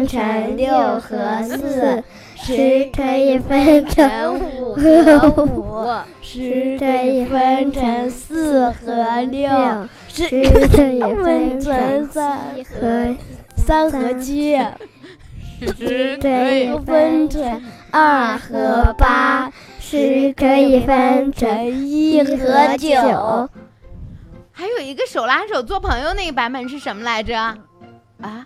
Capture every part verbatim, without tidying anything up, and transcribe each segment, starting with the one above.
成六和四，十可以分成五和五，十可以分成四和六，十可以分成三和三和七，十可以分成二和八，十可以分成一和九。 还有一个手拉手做朋友那个版本是什么来着？啊？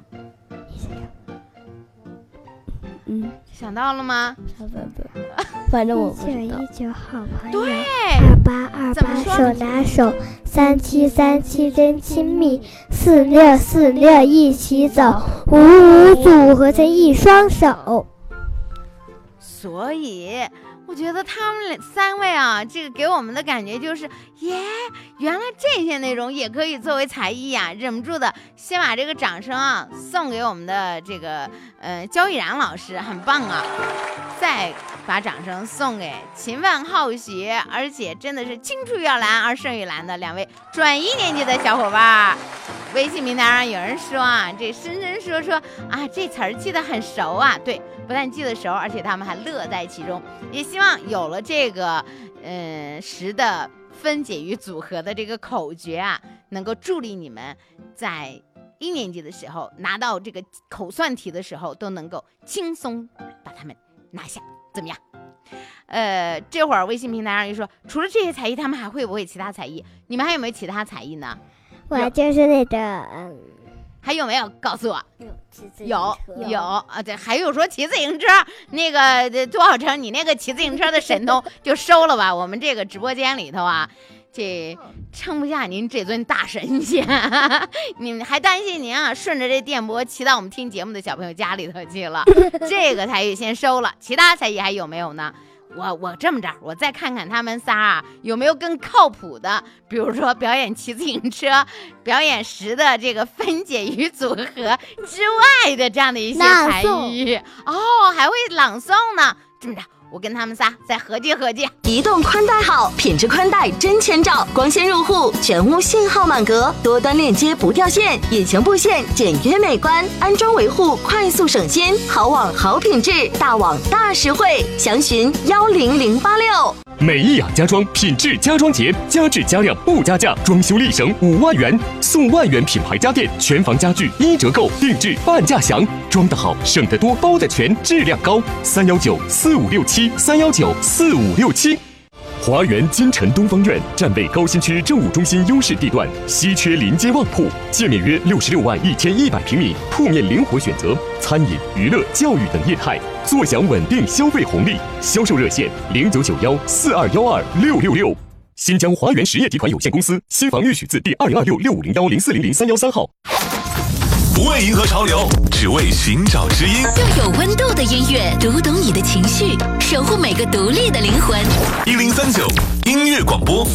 嗯， 想到了吗？ 想到的，反正我不知道。一九好朋友。 对， 二八二八手拉手，三七三七真亲密，四六四六一起走，五五组合成一双手。 所以我觉得他们三位啊，这个给我们的感觉就是，耶，原来这些内容也可以作为才艺呀、啊！忍不住的先把这个掌声啊送给我们的这个呃焦逸然老师，很棒啊！再把掌声送给勤奋好学，而且真的是青出于蓝而胜于蓝的两位转一年级的小伙伴。微信平台上有人说啊，这深深说说啊，这词儿记得很熟啊，对。不但记得熟，而且他们还乐在其中。也希望有了这个，嗯，十的分解与组合的这个口诀啊，能够助力你们在一年级的时候拿到这个口算题的时候，都能够轻松把它们拿下。怎么样？呃，这会儿微信平台上就说，除了这些才艺，他们还会不会其他才艺？你们还有没有其他才艺呢？ 我就是那个，嗯。 还有没有？告诉我。有有有啊，对，还有说骑自行车那个多少成，你那个骑自行车的神通就收了吧。我们这个直播间里头啊，这撑不下您这尊大神仙，你们还担心您啊顺着这电波骑到我们听节目的小朋友家里头去了。这个才艺先收了，其他才艺还有没有呢？我我这么着，我再看看他们仨啊有没有更靠谱的，比如说表演骑自行车、表演十的这个分解与组合之外的这样的一些才艺哦，还会朗诵呢。这么着，我跟他们仨再合计合计。 移动宽带好，品质宽带真千兆，光纤入户，全屋信号满格，多端链接不掉线，隐形布线简约美观，安装维护快速省心，好网好品质，大网大实惠，详询幺零零八六。 美意雅家装品质家装节，加质加量不加价，装修立省五万元，送万元品牌家电，全房家具一折购，定制半价享，装得好，省得多，包得全，质量高。三幺九四五六七，三幺九四五六七。华园金城东方院站位高新区政务中心优势地段，稀缺临街旺铺，界面约六十六万一千一百平米，铺面灵活选择，餐饮、娱乐、教育等业态，坐享稳定消费红利。销售热线零九九幺四二幺二六六六。新疆华园实业集团有限公司新房预许字第二零二六六五零幺零四零零三幺三号。 不为迎合潮流，只为寻找知音。 用有温度的音乐读懂你的情绪，守护每个独立的灵魂。 一零三九音乐广播。